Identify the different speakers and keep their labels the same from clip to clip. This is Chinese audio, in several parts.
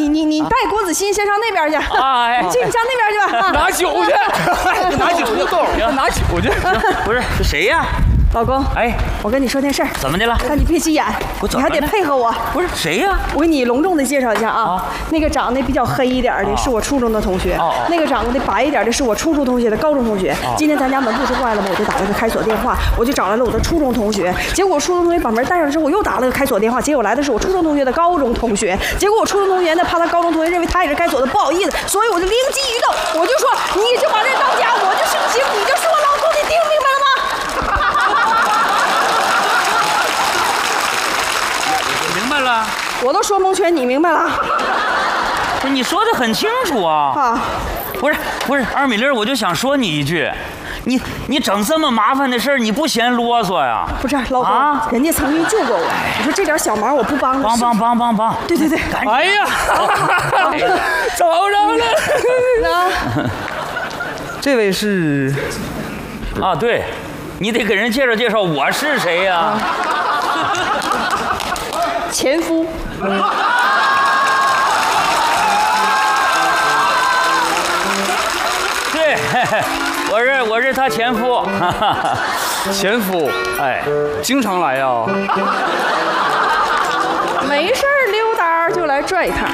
Speaker 1: 你带郭子欣先上那边去啊！你上那边去吧，
Speaker 2: 拿酒去，拿酒去，拿酒去。
Speaker 3: 不是，是谁呀？
Speaker 1: 老公，
Speaker 3: 哎，
Speaker 1: 我跟你说件事儿。
Speaker 3: 怎么的了？
Speaker 1: 看你别急眼，你还得配合我。
Speaker 3: 不是谁呀？
Speaker 1: 我给你隆重的介绍一下啊，那个长得比较黑一点的是我初中的同学，那个长得白一点的是我初中同学的高中同学。今天咱家门不是坏了吗？我就打了个开锁电话，我就找来了我的初中同学。结果我初中同学把门带上之后，我又打了个开锁电话，结果来的是我初中同学的高中同学。结果我初中同学呢，怕他高中同学认为他也是开锁的，不好意思，所以我就灵机一动，我就说你就把这当家，我就姓邢，你就是我老公，你听明白了吗？
Speaker 3: 明白了，
Speaker 1: 我都说蒙圈，你明白了？
Speaker 3: 不是你说的很清楚啊。
Speaker 1: 啊，
Speaker 3: 不是，二米粒，我就想说你一句，你整这么麻烦的事儿，你不嫌啰嗦呀？
Speaker 1: 不是，老公，人家曾经救过我，你说这点小忙我不帮？
Speaker 3: 帮！
Speaker 1: 对，
Speaker 2: 哎呀，找着了。这位是
Speaker 3: 啊，对，你得给人介绍介绍我是谁呀？
Speaker 1: 前夫。
Speaker 3: 对，我是他前夫。
Speaker 2: 前夫，哎，经常来呀。
Speaker 1: 没事儿溜达就来转一趟。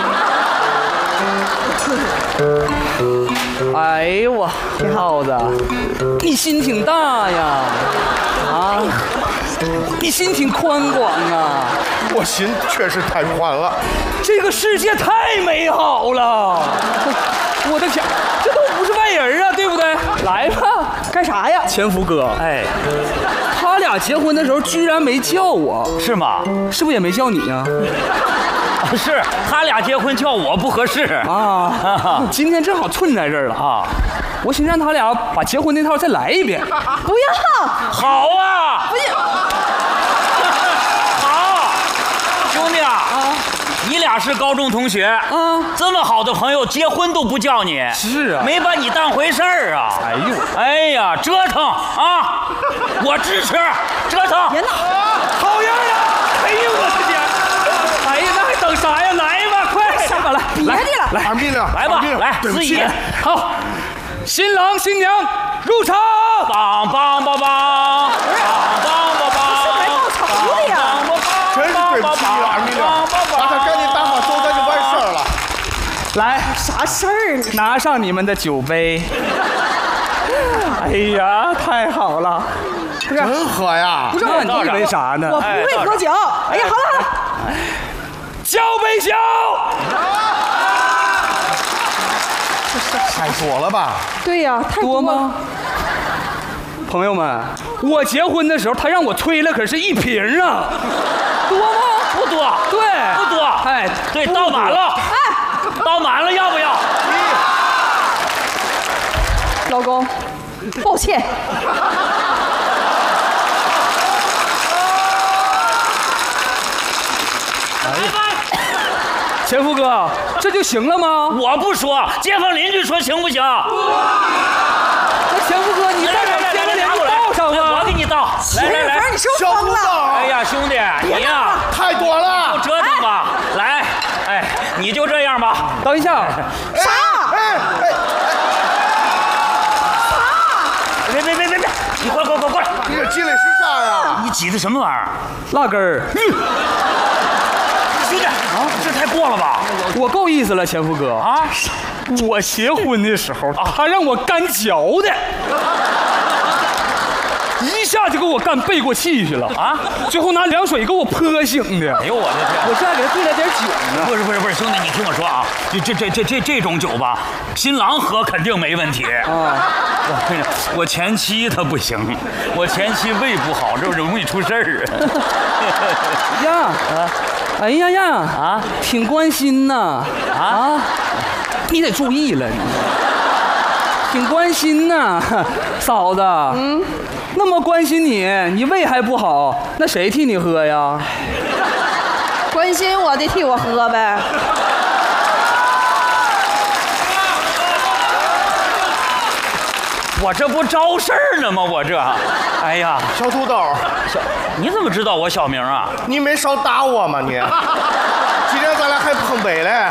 Speaker 2: 哎呦我，耗子，你心挺大呀，啊，你心挺宽广啊。
Speaker 4: 我心确实太宽了，
Speaker 2: 这个世界太美好了。我的天，这都不是外人啊，对不对？来吧，
Speaker 1: 干啥呀？
Speaker 2: 前夫哥，
Speaker 3: 哎，
Speaker 2: 他俩结婚的时候居然没叫我，
Speaker 3: 是吗？
Speaker 2: 是不是也没叫你呀？
Speaker 3: 是他俩结婚叫我不合适
Speaker 2: 啊。今天正好寸在这儿了啊，我寻思让他俩把结婚那套再来一遍。
Speaker 1: 不要，
Speaker 3: 好啊，
Speaker 1: 不行，
Speaker 3: 好，兄弟啊，你俩是高中同学啊，这么好的朋友结婚都不叫你，
Speaker 2: 是啊，
Speaker 3: 没把你当回事儿啊。哎呀，折腾啊，我支持，折腾。
Speaker 1: 别闹，
Speaker 2: 好样的！哎呦我的天！哎呀，那还等啥呀？来吧，快上吧，来，
Speaker 1: 别的了，
Speaker 4: 来，二米了，
Speaker 3: 来吧，来，司仪，
Speaker 2: 好，新郎新娘入场，
Speaker 3: 梆梆梆梆，梆梆梆梆，
Speaker 1: 是来报仇的呀！
Speaker 4: 真是对不起二米了，把他赶紧打发走，咱就完事儿了。
Speaker 2: 来，
Speaker 1: 啥事儿？
Speaker 2: 拿上你们的酒杯。哎呀，太好了！
Speaker 1: 不是
Speaker 4: 真喝呀？
Speaker 1: 不是，
Speaker 2: 那你以为啥呢？
Speaker 1: 我不会喝酒。哎呀，好了，
Speaker 2: 交杯酒。
Speaker 4: 太多了吧？
Speaker 1: 对呀，太
Speaker 2: 多
Speaker 1: 了？
Speaker 2: 吗？朋友们，我结婚的时候他让我吹了，可是1瓶啊，多吗？
Speaker 3: 不多，
Speaker 2: 对，
Speaker 3: 不多。
Speaker 2: 哎，
Speaker 3: 对，倒满了，倒满了，要不要？
Speaker 1: 老公，抱歉。
Speaker 2: 前夫哥，这就行了吗？
Speaker 3: 我不说，街坊邻居说行不行？
Speaker 2: 那前夫哥，你再把街坊邻居倒上吧。
Speaker 3: 我给你倒。来，
Speaker 1: 你是不是疯了？
Speaker 3: 哎呀，兄弟，你呀，
Speaker 4: 太多了，
Speaker 3: 不折腾吧。来，哎，你就这样吧。
Speaker 2: 等一下，
Speaker 1: 啥？
Speaker 3: 别，你过来！
Speaker 4: 你这急的是啥呀？
Speaker 3: 你挤的什么玩意儿？
Speaker 2: 辣根儿。
Speaker 3: 兄弟啊，这太过了吧？
Speaker 2: 我够意思了，前夫哥
Speaker 3: 啊！
Speaker 2: 我结婚的时候，他让我干嚼的，一下就给我干背过气去了啊！最后拿凉水给我泼醒的。
Speaker 3: 哎呦我的天！
Speaker 2: 我这还给他兑了点酒呢。
Speaker 3: 不是，兄弟，你听我说啊，这种酒吧，新郎喝肯定没问题啊。我前妻她不行，我前妻胃不好，这容易出事儿
Speaker 2: 呀！哎呀，挺关心呐啊！你得注意了，你挺关心呐，嫂子。那么关心你，你胃还不好，那谁替你喝呀？
Speaker 1: 关心我的替我喝呗。
Speaker 3: 我这不招事儿呢吗？我这，哎呀，
Speaker 4: 小土豆，
Speaker 3: 你怎么知道我小名啊？
Speaker 4: 你没少打我吗你？今天咱俩还碰杯嘞。